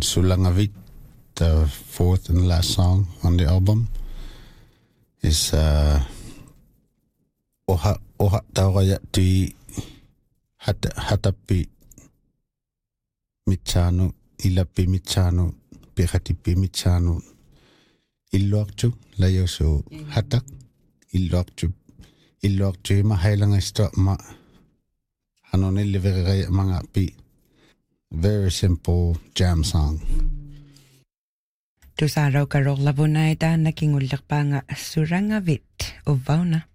Sulangavit, the fourth and last song on the album, is Oha Tauraya Tui Hatapi Michano, Ilapi Michano, Pihatipi Michano, Ilokchu, Layoso Hatak, Ilokchu Mahailang Ma Hanone Livere Mangapi. Very simple jam song. Tu sa raw karong labunay ta nakingulak pa nga Surangavit o Vauna.